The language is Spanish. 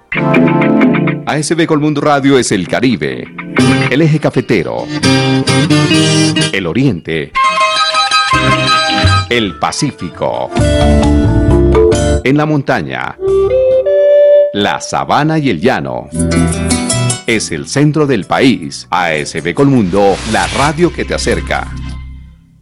ASB Colmundo Radio es el Caribe, el eje cafetero, el Oriente, el Pacífico, en la montaña, la sabana y el llano. Es el centro del país. ASB Colmundo, la radio que te acerca.